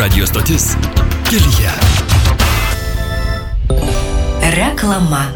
Radio stotis kelyje. Reklama.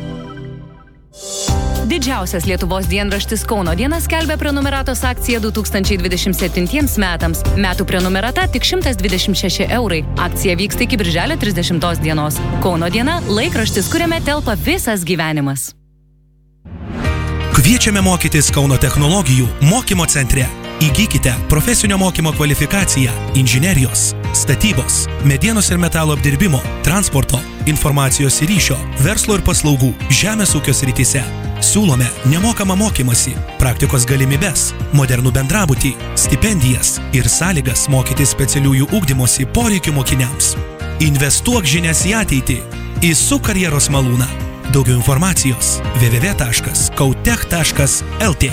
Didžiausias Lietuvos dienraštis Kauno diena skelbia prenumeratos akciją 2027 metams. Metų prenumerata tik 126 eurai. Akcija vyksta iki birželio 30 dienos. Kauno diena – laikraštis, kuriame telpa visas gyvenimas. Kviečiame mokytis Kauno technologijų mokymo centre. Įgykite profesinio mokymo kvalifikaciją inžinerijos, statybos, medienos ir metalo apdirbimo, transporto, informacijos ir ryšio, verslo ir paslaugų, žemės ūkio srityse. Siūlome nemokamą mokymąsi, praktikos galimybes, modernų bendrabutį, stipendijas ir sąlygas mokyti specialiųjų ugdymosi poreikių mokiniams. Investuok žinias į ateitį. Įsuk karjeros malūną. Daugiau informacijos www.kautech.lt.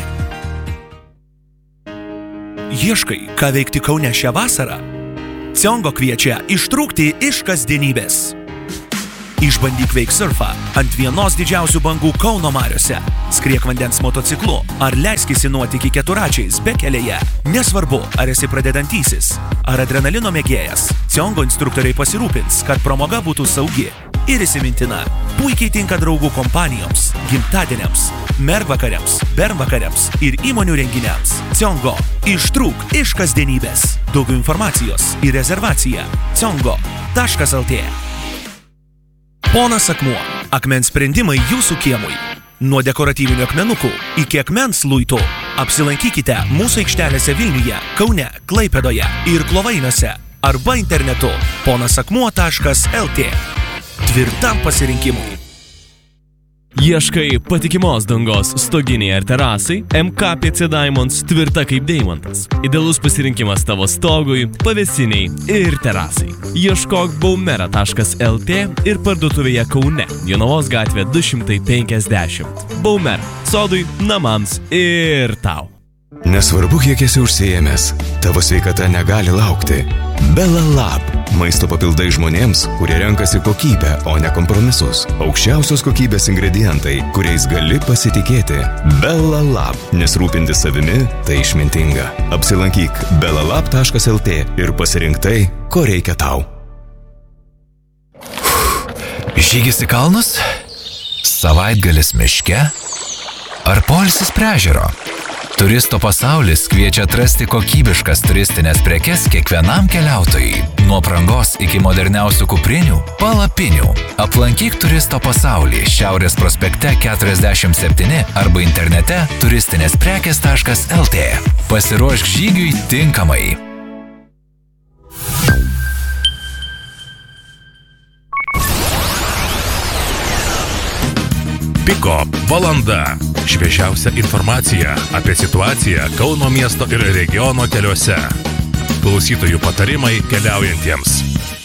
Ieškai, ką veikti Kaune šią vasarą? Ciongo kviečia ištrūkti iš kasdienybės. Išbandyk veiksurfą ant vienos didžiausių bangų Kauno mariose. Skriek vandens motociklu ar leiskisi nuotykį keturračiais bekelėje. Nesvarbu, ar esi pradedantysis ar adrenalino mėgėjas. Ciongo instruktoriai pasirūpins, kad pramoga būtų saugi ir įsimintina. Puikiai tinka draugų kompanijoms, gimtadieniams, mergvakariams, bernvakariams ir įmonių renginiams. Ciongo. Ištrūk iš kasdienybės. Daugiau informacijos ir rezervacija ciongo.lt. Ponas Akmuo. Akmens sprendimai jūsų kiemui. Nuo dekoratyvinių akmenukų iki akmens luitų. Apsilankykite mūsų aikštelėse Vilniuje, Kaune, Klaipėdoje ir Klovainiuose arba internetu ponasakmuo.lt. Tvirtam pasirinkimui. Ieškai patikimos dangos stoginiai ar terasai? MKPC Diamonds tvirta kaip deimantas. Idealus pasirinkimas tavo stogui, pavėsiniai ir terasai. Ieškok baumera.lt ir parduotuvėje Kaune, Jonavos gatvė 250. Baumera. Sodui, namams ir tau. Nesvarbu, kiek esi užsiėmęs, tavo sveikata negali laukti. Bella Lab. Maisto papildai žmonėms, kurie renkasi kokybę, o ne kompromisus. Aukščiausios kokybės ingredientai, kuriais gali pasitikėti. Bella Lab. Nes rūpintis savimi tai išmintinga. Apsilankyk bellalab.lt ir pasirink tai, ko reikia tau. Žygis į kalnus? Savaitgalis miške? Ar poilsis prie ežero? Turisto pasaulis kviečia atrasti kokybiškas turistinės prekes kiekvienam keliautojui. Nuo prangos iki moderniausių kuprinių, palapinių. Aplankyk turisto pasaulį Šiaurės prospekte 47 arba internete turistinėsprekės.lt. Pasiruošk žygiui tinkamai. Piko valanda. Šviežiausia informacija apie situaciją Kauno miesto ir regiono keliuose. Klausytojų patarimai keliaujantiems.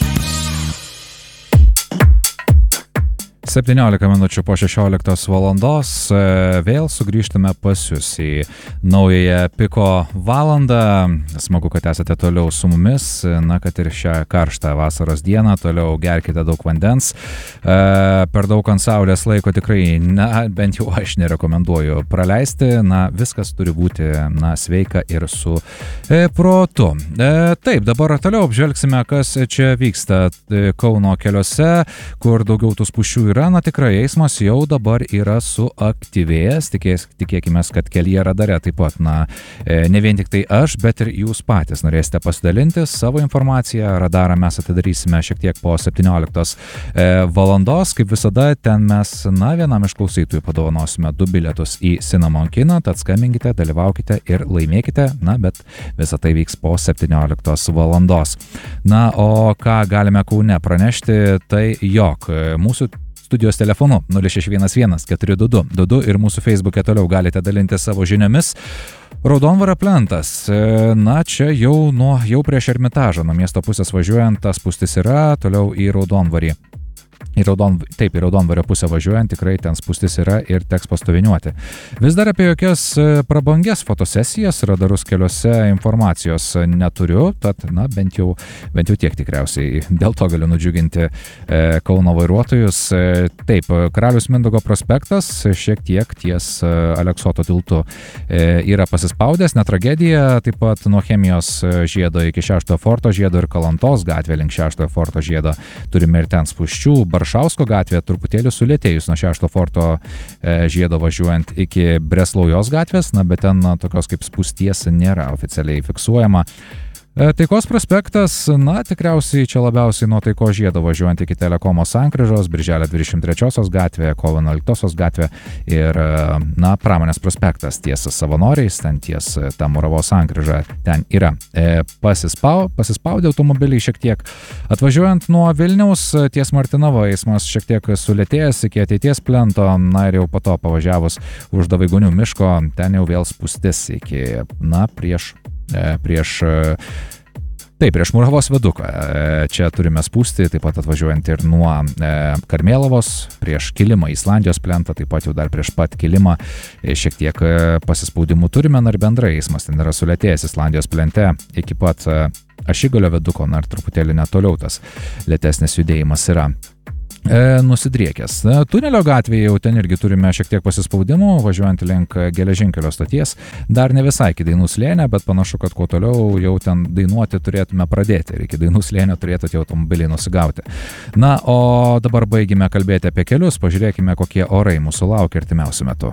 17 minučių po 16 valandos vėl sugrįžtame pas jūs į naująją Piko valandą. Smagu, kad esate toliau su mumis, na, kad ir šią karštą vasaros dieną toliau gerkite daug vandens. Per daug ant saulės laiko tikrai, na, bent jau aš nerekomenduoju praleisti, na, viskas turi būti, na, sveika ir su protu. Taip, dabar toliau apžvelgsime, kas čia vyksta Kauno keliuose, kur daugiau tų spūsčių yra. Na tikrai, eismas jau dabar yra suaktyvėjęs, tikėkime, kad kelyje radare taip pat, na, ne vien tik tai aš, bet ir jūs patys norėsite pasidalinti savo informaciją. Radarą mes atidarysime šiek tiek po 17 valandos, kaip visada, ten mes, na, vienam iš klausytojų padovanosime 2 bilietus į Cinnamon kiną, tad skambinkite, dalyvaukite ir laimėkite, na, bet visa tai vyks po 17 valandos. Na, o ką galime Kaune pranešti, tai jog mūsų studijos telefonu 0611 422 ir mūsų Facebook'e toliau galite dalinti savo žiniomis. Raudondvario plentas. Na, čia jau prieš Ermitažą, nuo miesto pusės važiuojant, tas spūstis yra, toliau į Raudondvarį. į Raudonvario pusę važiuojant tikrai ten spūstis yra ir teks pastoviniuoti. Vis dar apie jokias prabangias fotosesijas, radarus keliuose informacijos neturiu, tad bent jau tiek tikriausiai. Dėl to galiu nudžiuginti Kauno vairuotojus. Taip, Karaliaus Mindaugo prospektas šiek tiek ties Aleksoto tiltu yra pasispaudęs, ne tragedija, taip pat nuo Chemijos žiedo iki 6 forto žiedo ir Kalantos gatvė link 6 forto žiedo turime ir ten spūsčių. Baršausko gatvė truputėlį sulėtėjus nuo 6 forto žiedo važiuojant iki Breslaujos gatvės, bet ten tokios kaip spūsties nėra oficialiai fiksuojama. Taikos prospektas, tikriausiai čia labiausiai nuo Taikos žiedo važiuojant iki Telekomo sankryžos, Birželio 23 gatvė, Kovo 11 gatvė ir, Pramonės prospektas ties Savanoriais, ten ties ta Muravos sankryža, ten yra. Pasispaudė automobiliai šiek tiek. Atvažiuojant nuo Vilniaus ties Martinovo eismas šiek tiek sulėtėjęs iki ateities plento, ir jau po to pavažiavus už Davaigonių miško, ten jau vėl spūstis iki, prieš Muravos viaduką. Čia turime spūsti, taip pat atvažiuojant ir nuo Karmėlavos prieš kilimą Islandijos plentą, taip pat jau dar prieš pat kilimą šiek tiek pasispaudimų turime, ir bendrai eismas ten yra sulėtėjęs Islandijos plente iki pat Ašigalio viaduko, ir truputėlį netoliau tas lėtesnis judėjimas yra. Nusidriekęs. Tunelio gatvėje jau ten irgi turime šiek tiek pasispaudimų, važiuojant link geležinkelio stoties. Dar ne visai iki Dainų slėnio, bet panašu, kad kuo toliau jau ten dainuoti turėtume pradėti ir iki Dainų slėnio turėtų tie automobiliai nusigauti. O dabar baigime kalbėti apie kelius, pažiūrėkime, kokie orai mūsų laukia artimiausiu metu.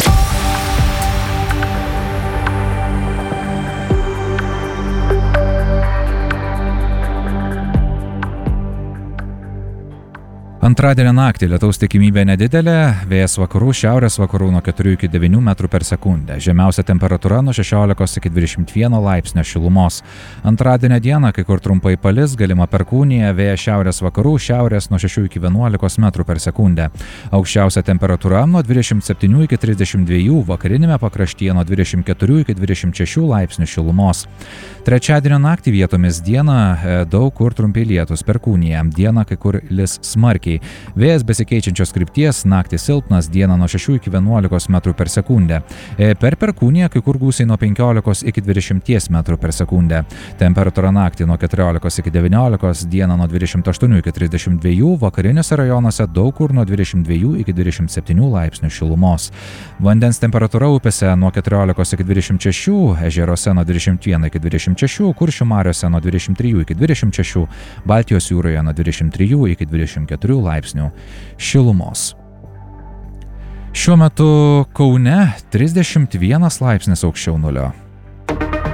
Antradienio naktį lietaus tikimybė nedidelė, vėjas vakarų, šiaurės vakarų nuo 4 iki 9 metrų per sekundę. Žemiausia temperatūra nuo 16 iki 21 laipsnio šilumos. Antradienio dieną kai kur trumpai palis, galima perkūnija, vėjas šiaurės vakarų, šiaurės nuo 6 iki 11 metrų per sekundę. Aukščiausia temperatūra nuo 27 iki 32, vakarinėme pakraštyje nuo 24 iki 26 laipsnių šilumos. Trečiadienio naktį vietomis dieną daug kur trumpi lietus, perkūnija, dieną kai kur lis smarkiai. Vėjas besikeičiančios krypties, naktį silpnas, dieną nuo 6 iki 11 metrų per sekundę. Per perkūniją kai kur gūsiai nuo 15 iki 20 metrų per sekundę. Temperatūra naktį nuo 14 iki 19, dieną nuo 28 iki 32, vakariniuose rajonuose daug kur nuo 22 iki 27 laipsnių šilumos. Vandens temperatūra upėse nuo 14 iki 26, ežeruose nuo 21 iki 26, Kuršių mariose nuo 23 iki 26, Baltijos jūroje nuo 23 iki 24 laipsnių šilumos. Šiuo metu Kaune 31 laipsnis aukščiau nulio.